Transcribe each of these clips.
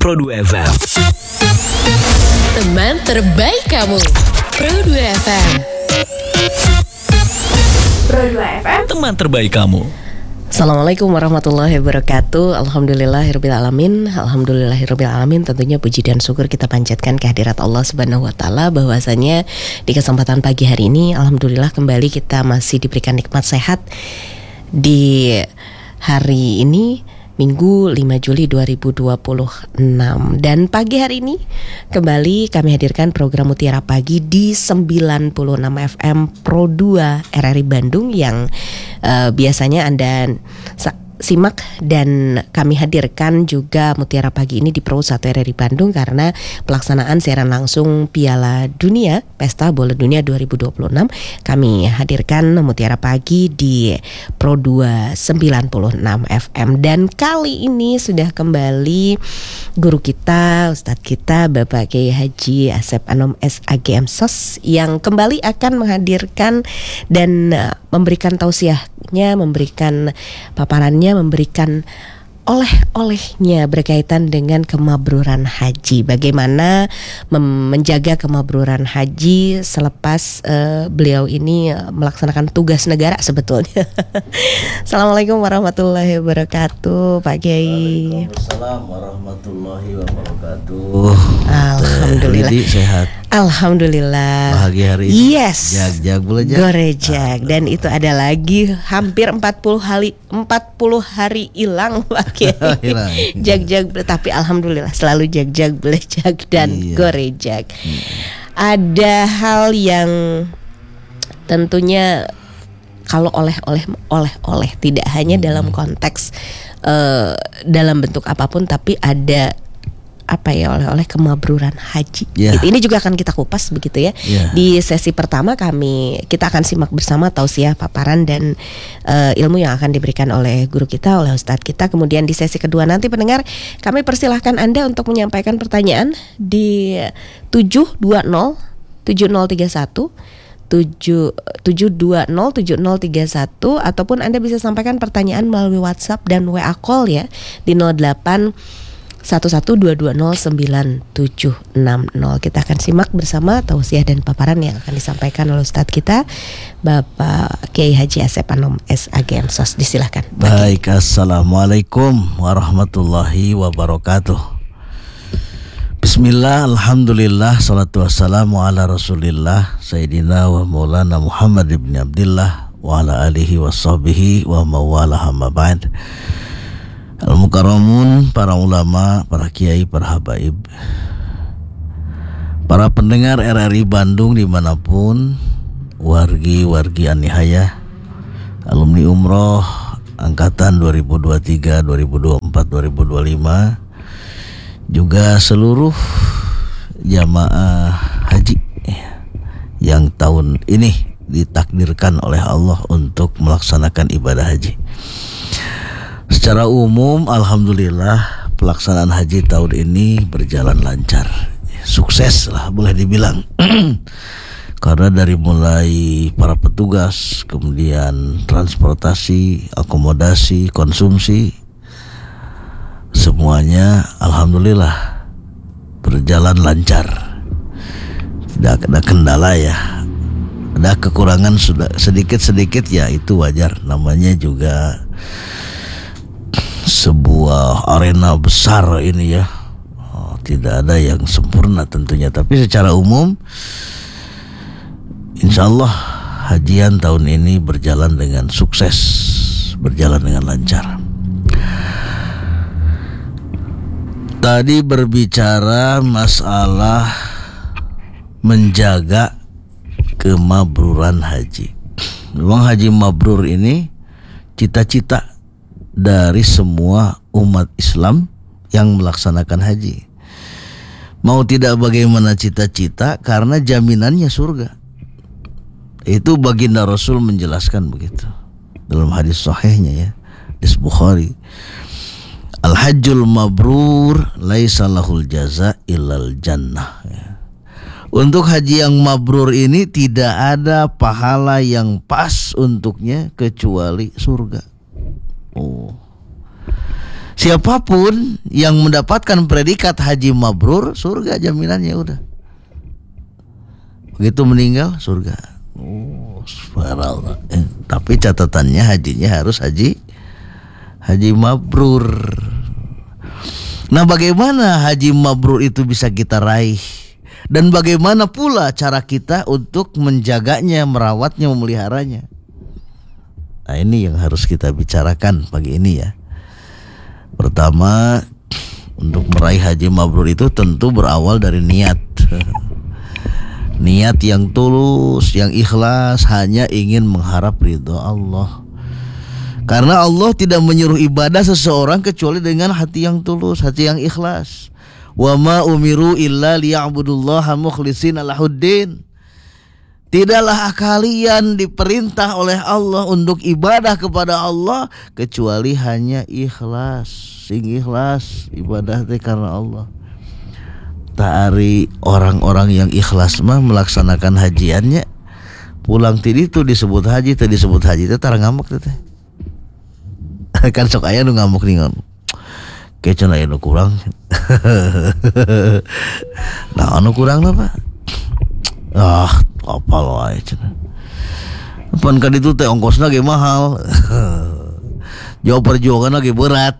Pro2 FM. Teman terbaik kamu, Pro2 FM. Pro2 FM, Teman terbaik kamu. Assalamualaikum warahmatullahi wabarakatuh. Alhamdulillahirrabbilalamin. Alhamdulillahirrabbilalamin. Tentunya puji dan syukur kita panjatkan kehadirat Allah Subhanahu wa Ta'ala, bahwasanya di kesempatan pagi hari ini alhamdulillah kembali kita masih diberikan nikmat sehat di hari ini, Minggu 5 Juli 2026. Dan pagi hari ini kembali kami hadirkan program Mutiara Pagi di 96 FM Pro2 RRI Bandung yang biasanya Anda simak, dan kami hadirkan juga Mutiara Pagi ini di Pro 1 RRI Bandung karena pelaksanaan siaran langsung Piala Dunia, Pesta Bola Dunia 2026. Kami hadirkan Mutiara Pagi di Pro 2 96 FM, dan kali ini sudah kembali guru kita, Ustadz kita, Bapak Kiai Haji Asep Anom SAGM SOS, yang kembali akan menghadirkan dan memberikan tausiahnya, memberikan paparannya, memberikan oleh-olehnya berkaitan dengan kemabruran haji. Bagaimana menjaga kemabruran haji selepas beliau ini melaksanakan tugas negara sebetulnya. Assalamualaikum warahmatullahi wabarakatuh, Pak Kiai. Waalaikumsalam warahmatullahi wabarakatuh. Alhamdulillah. Sehat. Alhamdulillah. Bahagia hari ini. Yes. Jag boleh jag. Gorejak. Dan itu ada lagi hampir 40 hari hilang, Pak Kiai. Jag tapi alhamdulillah selalu jag boleh jag dan gorejak. Ada hal yang tentunya kalau oleh tidak hanya dalam konteks dalam bentuk apapun, tapi ada oleh-oleh kemabruran haji. Ini juga akan kita kupas begitu ya. Di sesi pertama kita akan simak bersama tausiah, paparan, dan ilmu yang akan diberikan oleh guru kita, oleh ustadz kita. Kemudian di sesi kedua nanti pendengar, kami persilahkan Anda untuk menyampaikan pertanyaan di 720 7031 7207031, ataupun Anda bisa sampaikan pertanyaan melalui WhatsApp dan WA call ya di 08 11220970. Kita akan simak bersama tausiah dan paparan yang akan disampaikan oleh Ustadz kita, Bapak Kiai Haji Asep Anom SAGM SOS. Disilakan. Baik, assalamualaikum warahmatullahi wabarakatuh. Bismillah, alhamdulillah, salatu wassalamu ala rasulillah Sayyidina wa maulana Muhammad ibn Abdillah wa ala alihi wa sahbihi wa mawala hamma ba'd. Al-Mukarramun, para ulama, para kiai, para habaib, para pendengar RRI Bandung dimanapun, wargi anihaya, alumni umroh angkatan 2023, 2024, 2025, juga seluruh jamaah haji yang tahun ini ditakdirkan oleh Allah untuk melaksanakan ibadah haji. Secara umum, alhamdulillah pelaksanaan haji tahun ini berjalan lancar, sukses lah boleh dibilang. Karena dari mulai para petugas, kemudian transportasi, akomodasi, konsumsi, semuanya alhamdulillah berjalan lancar. Tidak ada kendala ya. Ada kekurangan sudah sedikit-sedikit ya, itu wajar, namanya juga sebuah arena besar ini ya. Tidak ada yang sempurna tentunya, tapi secara umum insyaallah hajian tahun ini berjalan dengan sukses, berjalan dengan lancar. Tadi berbicara masalah menjaga kemabruran haji. Memang haji mabrur ini cita-cita dari semua umat Islam yang melaksanakan haji. Mau tidak bagaimana cita-cita, karena jaminannya surga. Itu baginda Rasul menjelaskan begitu dalam hadis sahihnya ya, hadis Bukhari. Al-hajjul mabrur laisa lahul jaza illal jannah. Untuk haji yang mabrur ini tidak ada pahala yang pas untuknya kecuali surga. Siapapun yang mendapatkan predikat haji mabrur, surga jaminannya udah. Begitu meninggal surga. Subhanallah. Tapi catatannya hajinya harus haji mabrur. Nah, bagaimana haji mabrur itu bisa kita raih? Dan bagaimana pula cara kita untuk menjaganya, merawatnya, memeliharanya? Nah, ini yang harus kita bicarakan pagi ini ya. Pertama, untuk meraih haji mabrur itu tentu berawal dari niat. Niat yang tulus, yang ikhlas, hanya ingin mengharap ridho Allah. Karena Allah tidak menyuruh ibadah seseorang kecuali dengan hati yang tulus, hati yang ikhlas. Wa ma umiru illa liya'budullaha mukhlishina lahuddin. Tidaklah kalian diperintah oleh Allah untuk ibadah kepada Allah kecuali hanya ikhlas. Sing ikhlas ibadah teh karena Allah. Ta'ari orang-orang yang ikhlas mah melaksanakan hajiannya, pulang tadi itu disebut haji, tadi disebut haji teh tara ngamuk teh. Kan sok aya nu ngamuk nih kan. Kecen aya nu kurang. Nah, anu kurang apa? Apal wae cenah. Pan ka ditu teh ongkosna ge mahal. Jauh perjuangan ge berat.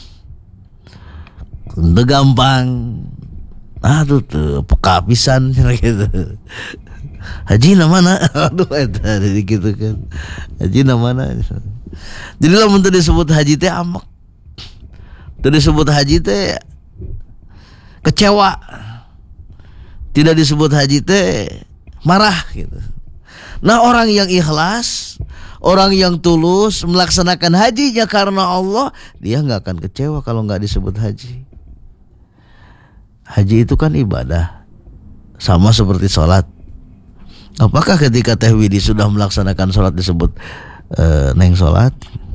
Teu gampang. Aduh tuh peka pisan gitu. Haji mana? Aduh eta gitu kan. Haji mana? Jadi lamun teu disebut haji teh amek. Teu disebut haji teh kecewa. Tidak disebut haji teh marah gitu. Nah, orang yang ikhlas, orang yang tulus melaksanakan hajinya karena Allah, dia enggak akan kecewa kalau enggak disebut haji. Haji itu kan ibadah, sama seperti sholat. Apakah ketika Teh Widi sudah melaksanakan sholat disebut neng sholat?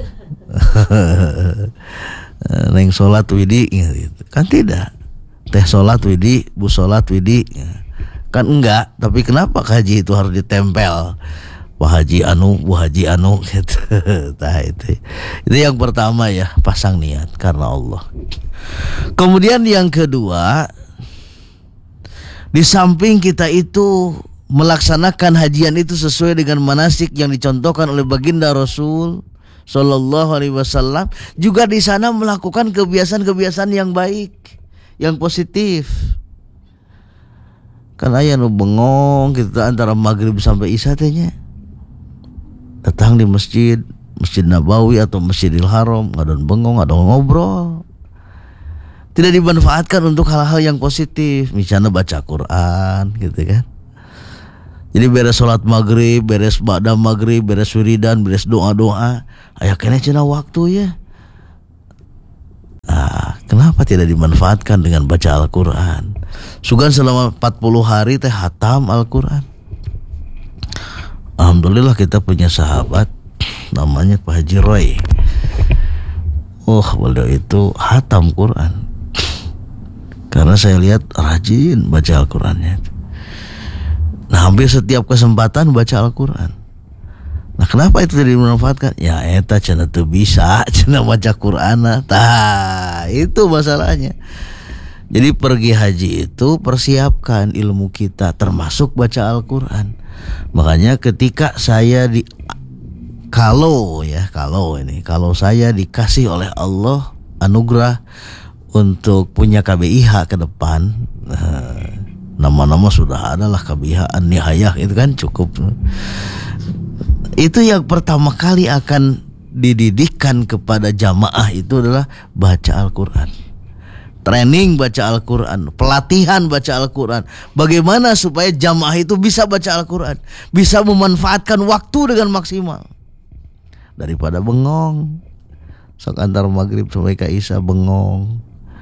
Neng sholat Widi gitu. Kan tidak. Teh sholat Widi, bu sholat Widi, kan enggak. Tapi kenapa haji itu harus ditempel? Pak Haji anu, Bu Haji anu gitu. Nah, itu yang pertama ya, pasang niat karena Allah. Kemudian yang kedua, di samping kita itu melaksanakan hajian itu sesuai dengan manasik yang dicontohkan oleh baginda Rasul Sallallahu Alaihi Wasallam, juga di sana melakukan kebiasaan-kebiasaan yang baik, yang positif. Kan aya nu bengong kita antara maghrib sampai isya tehnya. Datang di Masjid Nabawi atau Masjidil Haram, ngadon bengong, ngadon ngobrol. Tidak dimanfaatkan untuk hal-hal yang positif, misalnya baca Quran gitu kan. Jadi beres sholat maghrib, beres ba'da maghrib, beres wiridan, beres doa-doa, aya kene cenah waktu ya. Nah, kenapa tidak dimanfaatkan dengan baca Al-Quran? Sugan selama 40 hari teh hatam Al-Quran. Alhamdulillah kita punya sahabat namanya Pak Haji Roy. Beliau itu hatam Quran. Karena saya lihat rajin baca Al-Qurannya. Nah, hampir setiap kesempatan baca Al-Quran. Nah, kenapa itu tidak dimanfaatkan? Ya eta cenah teu bisa cenah baca Quran. Tah, itu masalahnya. Jadi pergi haji itu persiapkan ilmu kita termasuk baca Al-Quran. Makanya ketika saya kalau saya dikasih oleh Allah anugerah untuk punya KBIH ke depan, nama-nama sudah ada lah, KBIH An-Nihayah itu kan cukup. Itu yang pertama kali akan dididikkan kepada jamaah itu adalah baca Al-Quran. Training baca Al-Quran, pelatihan baca Al-Quran. Bagaimana supaya jamaah itu bisa baca Al-Quran, bisa memanfaatkan waktu dengan maksimal. Daripada bengong, sok antar maghrib sampai ke isya bengong.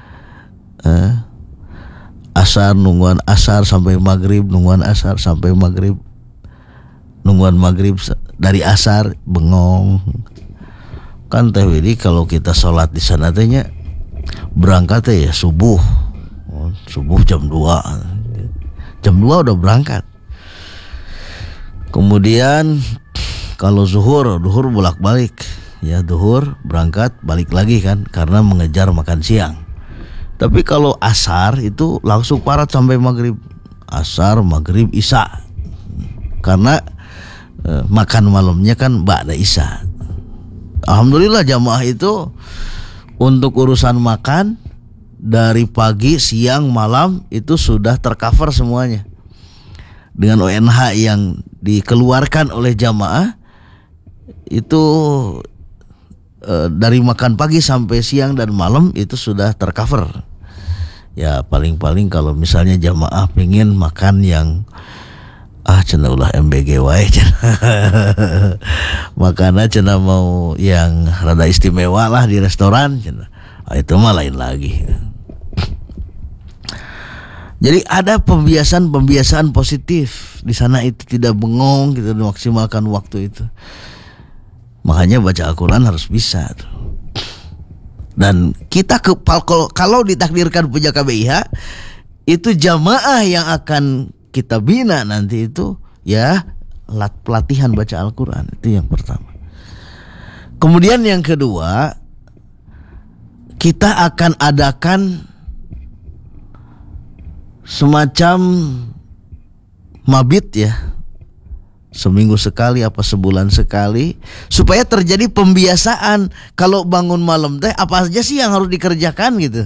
Asar nungguan asar sampai maghrib, nungguan asar sampai maghrib, nungguan maghrib dari asar bengong. Kan Teh Widi kalau kita sholat di sana tehnya berangkat ya subuh jam 2 udah berangkat. Kemudian kalau zuhur bolak-balik ya duhur berangkat balik lagi kan karena mengejar makan siang. Tapi kalau asar itu langsung parat sampai maghrib, asar, maghrib, isya, karena makan malamnya kan ba'da isya. Alhamdulillah jamaah itu untuk urusan makan dari pagi, siang, malam itu sudah tercover semuanya. Dengan ONH yang dikeluarkan oleh jamaah itu dari makan pagi sampai siang dan malam itu sudah tercover. Ya paling-paling kalau misalnya jamaah pengen makan yang cenah ulah MBG wae makanya cenah mau yang rada istimewa lah di restoran cenah. Itu mah lain lagi. Jadi ada pembiasaan positif di sana, itu tidak bengong, kita memaksimalkan waktu itu. Makanya baca Al-Quran harus bisa tuh. Dan kita kalau ditakdirkan punya KBIH, itu jamaah yang akan kita bina nanti itu ya pelatihan baca Al-Quran, itu yang pertama. Kemudian yang kedua, kita akan adakan semacam mabit ya, seminggu sekali apa sebulan sekali, supaya terjadi pembiasaan. Kalau bangun malam teh apa aja sih yang harus dikerjakan gitu.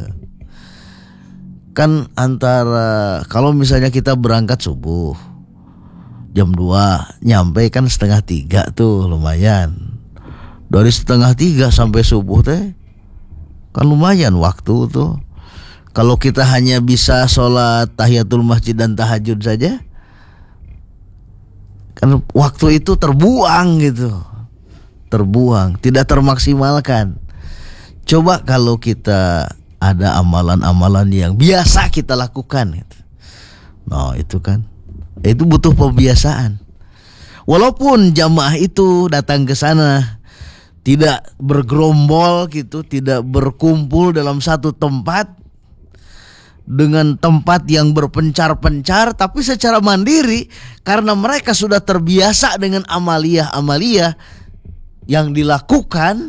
Kan antara kalau misalnya kita berangkat subuh jam 2, nyampe kan 2:30 tuh lumayan. Dari 2:30 sampai subuh teh kan lumayan waktu tuh. Kalau kita hanya bisa sholat tahiyatul masjid dan tahajud saja, kan waktu itu terbuang gitu. Terbuang, tidak termaksimalkan. Coba kalau kita ada amalan-amalan yang biasa kita lakukan gitu. Nah itu kan, itu butuh pembiasaan. Walaupun jamaah itu datang ke sana tidak bergerombol gitu, tidak berkumpul dalam satu tempat dengan tempat yang berpencar-pencar, tapi secara mandiri karena mereka sudah terbiasa dengan amaliyah-amaliyah yang dilakukan,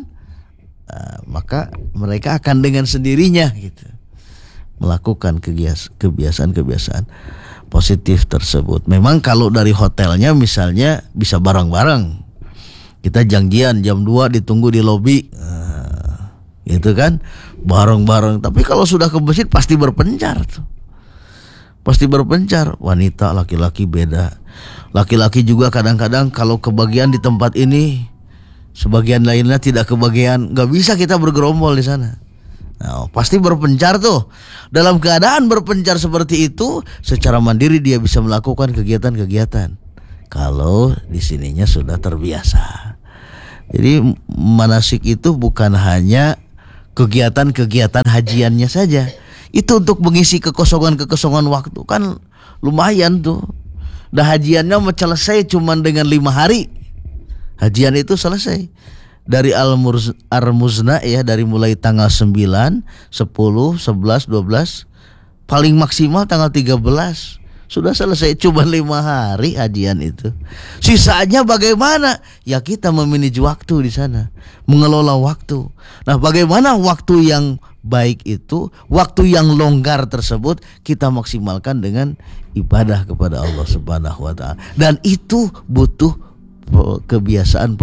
maka mereka akan dengan sendirinya gitu melakukan kebiasaan-kebiasaan positif tersebut. Memang kalau dari hotelnya misalnya bisa bareng-bareng, kita janjian jam 2 ditunggu di lobi, gitu kan, bareng-bareng. Tapi kalau sudah ke masjid pasti berpencar tuh. Pasti berpencar. Wanita, laki-laki beda. Laki-laki juga kadang-kadang kalau kebagian di tempat ini, sebagian lainnya tidak kebagian, nggak bisa kita bergerombol di sana. Nah, pasti berpencar tuh. Dalam keadaan berpencar seperti itu, secara mandiri dia bisa melakukan kegiatan-kegiatan. Kalau di sininya sudah terbiasa. Jadi manasik itu bukan hanya kegiatan-kegiatan hajiannya saja. Itu untuk mengisi kekosongan waktu kan lumayan tuh. Dah hajiannya mau selesai cuman dengan 5 hari. Hajian itu selesai. Dari Al-Muzna ya, dari mulai tanggal 9, 10, 11, 12, paling maksimal tanggal 13. Sudah selesai, cuma 5 hari hajian itu. Sisanya bagaimana? Ya kita memanage waktu di sana, mengelola waktu. Nah, bagaimana waktu yang baik itu, waktu yang longgar tersebut kita maksimalkan dengan ibadah kepada Allah Subhanahu wa taala. Dan itu butuh pembiasaan.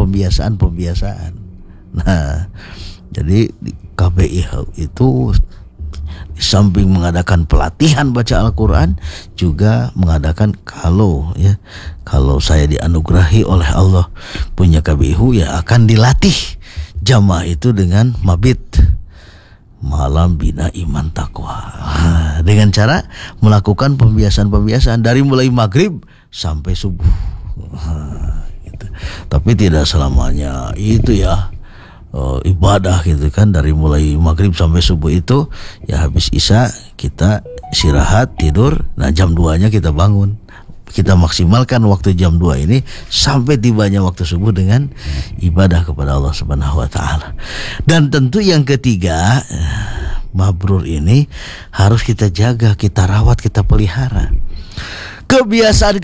Nah, jadi di KBIH itu di samping mengadakan pelatihan baca Al-Quran, juga mengadakan kalau saya dianugerahi oleh Allah punya KBIH, ya akan dilatih jamaah itu dengan mabit, malam bina iman takwa, dengan cara melakukan pembiasaan dari mulai maghrib sampai subuh. Gitu. Tapi tidak selamanya itu ya ibadah gitu kan, dari mulai maghrib sampai subuh itu ya habis isya kita istirahat tidur. Nah jam 2-nya kita bangun, kita maksimalkan waktu jam 2 ini sampai tibanya waktu subuh dengan ibadah kepada Allah Subhanahu wa taala. Dan tentu yang ketiga, mabrur ini harus kita jaga, kita rawat, kita pelihara.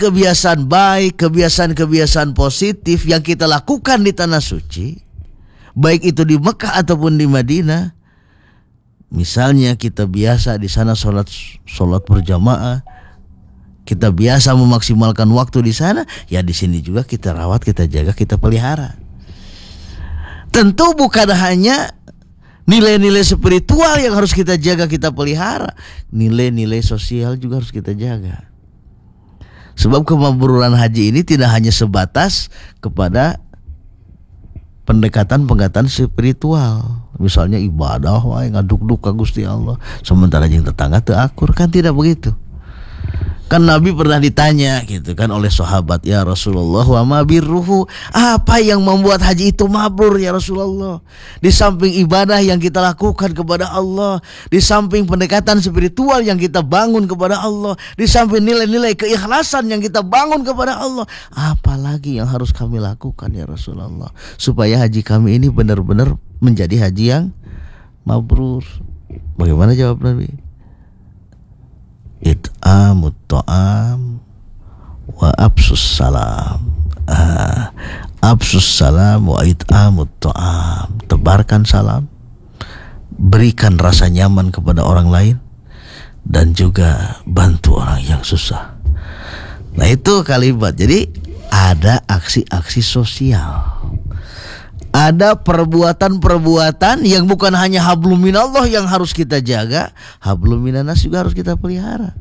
Kebiasaan-kebiasaan baik, kebiasaan-kebiasaan positif yang kita lakukan di tanah suci, baik itu di Mekah ataupun di Madinah. Misalnya kita biasa di sana sholat berjamaah, kita biasa memaksimalkan waktu di sana, ya di sini juga kita rawat, kita jaga, kita pelihara. Tentu bukan hanya nilai-nilai spiritual yang harus kita jaga, kita pelihara, nilai-nilai sosial juga harus kita jaga. Sebab kemabruran haji ini tidak hanya sebatas kepada pendekatan spiritual, misalnya ibadah wae ngaduk-duk ka Gusti Allah, sementara jeung tetangga teu akur, kan tidak begitu. Kan Nabi pernah ditanya gitu kan oleh sahabat, ya Rasulullah, wa ma birruhu, apa yang membuat haji itu mabrur ya Rasulullah? Di samping ibadah yang kita lakukan kepada Allah, di samping pendekatan spiritual yang kita bangun kepada Allah, di samping nilai-nilai keikhlasan yang kita bangun kepada Allah, apalagi yang harus kami lakukan ya Rasulullah, supaya haji kami ini benar-benar menjadi haji yang mabrur? Bagaimana jawab Nabi? It'amut ta'am wa absus salam. Absus salam wa it'amut ta'am. Tebarkan salam, berikan rasa nyaman kepada orang lain, dan juga bantu orang yang susah. Nah itu kalimat. Jadi ada aksi-aksi sosial, ada perbuatan-perbuatan yang bukan hanya hablum minallah yang harus kita jaga, hablum minanas juga harus kita pelihara.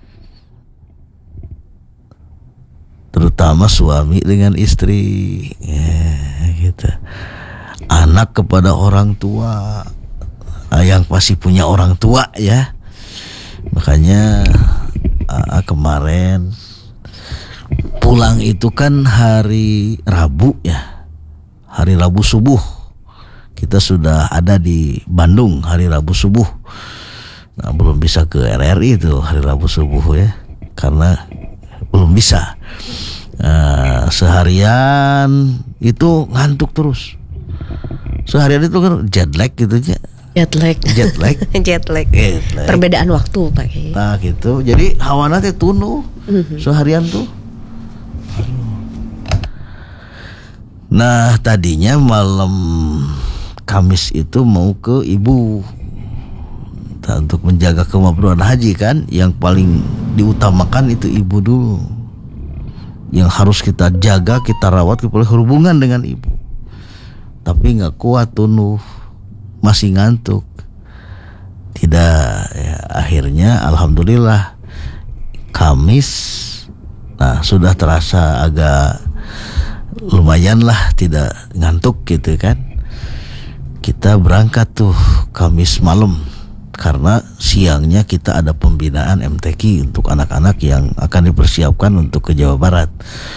Terutama suami dengan istri, ya, gitu. Anak kepada orang tua, yang pasti punya orang tua ya. Makanya kemarin pulang itu kan hari Rabu ya. Hari Rabu subuh kita sudah ada di Bandung hari Rabu subuh. Nah, belum bisa ke RRI itu hari Rabu subuh ya, karena belum bisa. Seharian itu ngantuk terus. Seharian itu kan jet lag gitu aja. Jet lag. Perbedaan waktu Pak. Nah gitu. Jadi hawana teh tunu seharian tuh. Nah tadinya malam Kamis itu mau ke ibu untuk menjaga kemabruran haji kan. Yang paling diutamakan itu ibu dulu, yang harus kita jaga, kita rawat, kita hubungan dengan ibu. Tapi gak kuat tunuh, masih ngantuk. Tidak ya, akhirnya alhamdulillah Kamis, nah sudah terasa agak lumayan lah, tidak ngantuk gitu kan. Kita berangkat tuh Kamis malam, karena siangnya kita ada pembinaan MTQ untuk anak-anak yang akan dipersiapkan untuk ke Jawa Barat.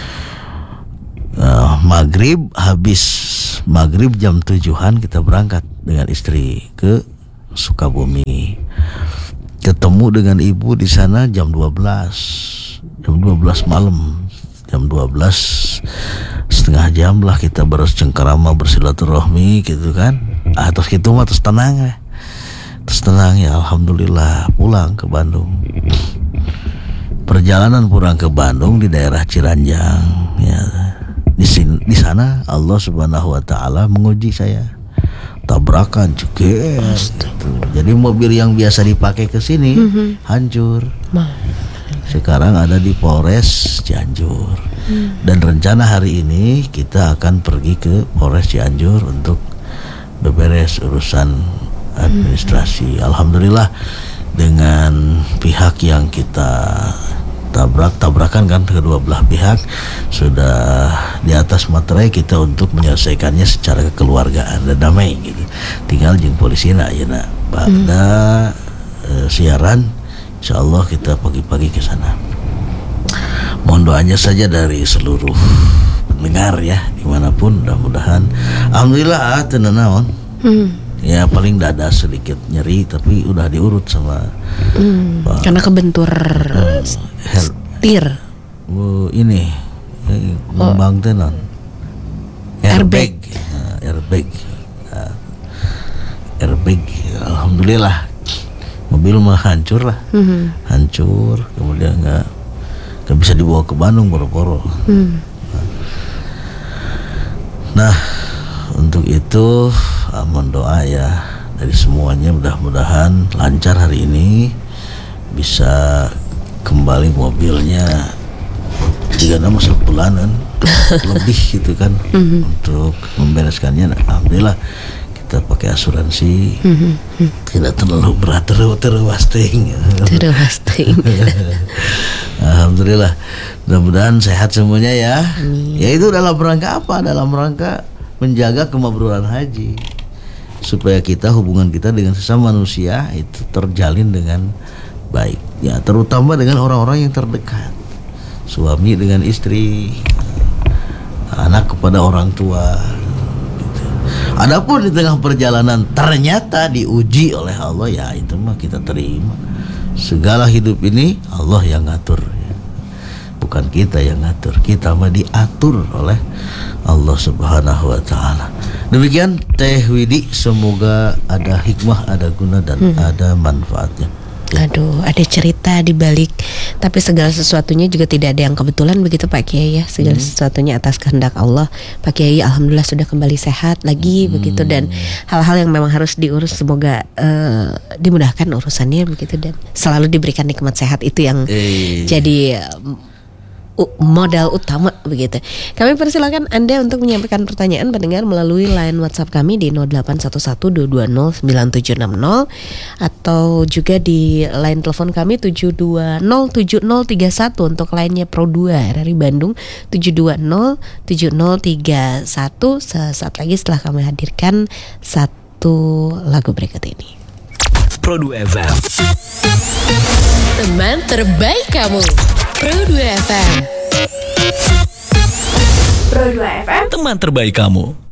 Maghrib jam 7-an kita berangkat dengan istri ke Sukabumi. Ketemu dengan ibu di sana jam 12 malam. Jam 12 setengah jam lah kita bercengkerama, bersilaturahmi gitu kan. Terus gitu mah terus tenang ya. Terus tenang ya, alhamdulillah pulang ke Bandung. Perjalanan pulang ke Bandung di daerah Ciranjang ya. Di sana Allah Subhanahu wa taala menguji saya. Tabrakan juga gitu. Jadi mobil yang biasa dipakai ke sini hancur. Sekarang ada di Polres Cianjur. Dan rencana hari ini kita akan pergi ke Polres Cianjur untuk beberes urusan administrasi. Alhamdulillah dengan pihak yang kita tabrakan kan, kedua belah pihak sudah di atas materai kita untuk menyelesaikannya secara kekeluargaan dan damai gitu. Tinggal jeung polisi na ayeuna bagda siaran, insyaallah kita pagi-pagi ke sana. Mohon doanya saja dari seluruh pendengar ya, dimanapun, mudah-mudahan alhamdulillah teu naon. Ya paling dada sedikit nyeri, tapi udah diurut sama karena kebentur setir. Ini ngembang tenan airbag. Airbag. Alhamdulillah mobil mah hancur lah. Hancur, kemudian nggak bisa dibawa ke Bandung boro-boro. Nah untuk untuk itu mohon doa ya dari semuanya, mudah-mudahan lancar hari ini, bisa kembali mobilnya jika nama sebulanan lebih gitu kan untuk membereskannya. Alhamdulillah kita pakai asuransi, tidak terlalu berat terwasting. Alhamdulillah, mudah-mudahan sehat semuanya ya. Ya itu dalam rangka apa? Dalam rangka menjaga kemabruran haji, supaya kita hubungan kita dengan sesama manusia itu terjalin dengan baik ya, terutama dengan orang-orang yang terdekat, suami dengan istri, anak kepada orang tua gitu. Adapun di tengah perjalanan ternyata diuji oleh Allah, ya itu mah kita terima. Segala hidup ini Allah yang ngatur ya. Bukan kita yang ngatur, kita mah diatur oleh Allah Subhanahu wa taala. Demikian Teh Widi, semoga ada hikmah, ada guna dan ada manfaatnya. Aduh, ada cerita di balik, tapi segala sesuatunya juga tidak ada yang kebetulan begitu Pak Kiai ya. Segala sesuatunya atas kehendak Allah. Pak Kiai alhamdulillah sudah kembali sehat lagi begitu, dan hal-hal yang memang harus diurus semoga dimudahkan urusannya begitu, dan selalu diberikan nikmat sehat itu yang jadi modal utama begitu. Kami persilakan Anda untuk menyampaikan pertanyaan pendengar melalui line WhatsApp kami di 0811220970 atau juga di line telepon kami 7207031 untuk lainnya Pro 2 RRI Bandung 7207031. Sesaat lagi setelah kami hadirkan satu lagu berikut ini. Pro 2 FM, Teman terbaik kamu. Pro 2 FM. teman terbaik kamu.